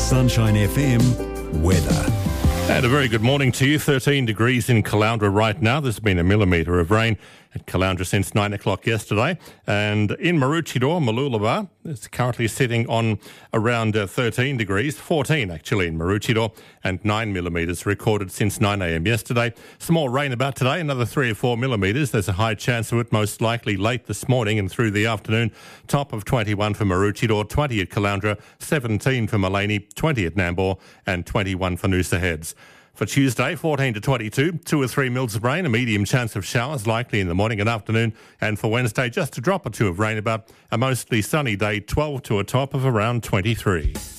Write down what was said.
Sunshine FM weather. And a very good morning to you. 13 degrees in Caloundra right now. There's been a millimetre of rain at Caloundra since 9 o'clock yesterday. And in Maroochydore, Mooloolaba, it's currently sitting on around 13 degrees, 14 actually in Maroochydore, and 9 millimetres recorded since 9 a.m. yesterday. Some more rain about today, another 3 or 4 millimetres. There's a high chance of it most likely late this morning and through the afternoon. Top of 21 for Maroochydore, 20 at Caloundra, 17 for Maleny, 20 at Nambour, and 21 for Noosa Heads. For Tuesday, 14 to 22, 2 or 3 mils of rain, a medium chance of showers likely in the morning and afternoon. And for Wednesday, just a drop or two of rain, about a mostly sunny day, 12 to a top of around 23.